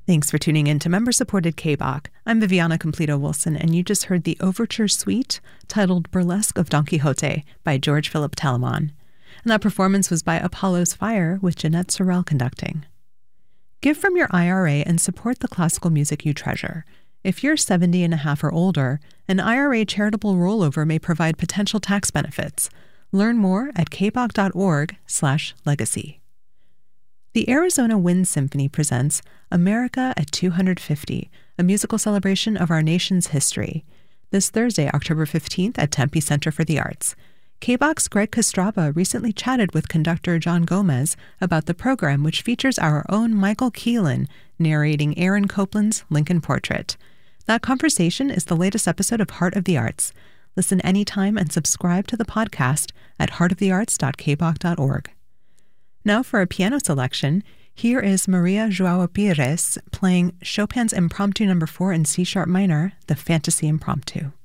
Thanks for tuning in to member-supported K-Bach. I'm Viviana Completo-Wilson, and you just heard the Overture Suite titled Burlesque of Don Quixote by George Philip Telemann. And that performance was by Apollo's Fire with Jeanette Sorrell conducting. Give from your IRA and support the classical music you treasure. If you're 70 and a half or older, an IRA charitable rollover may provide potential tax benefits. Learn more at kbach.org/legacy. The Arizona Wind Symphony presents America at 250, a musical celebration of our nation's history. This Thursday, October 15th at Tempe Center for the Arts. K-Bach's Greg Kostraba recently chatted with conductor John Gomez about the program, which features our own Michael Keelan narrating Aaron Copland's Lincoln Portrait. That conversation is the latest episode of Heart of the Arts. Listen anytime and subscribe to the podcast at heartofthearts.kbach.org. Now for a piano selection, here is Maria Joao Pires playing Chopin's Impromptu No. 4 in C-sharp minor, the Fantasy Impromptu.